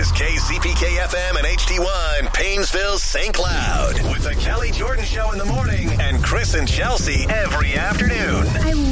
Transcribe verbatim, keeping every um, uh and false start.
is K C P K F M and H D one, Paynesville, Saint Cloud. With the Kelly Jordan Show in the morning and Chris and Chelsea every afternoon. I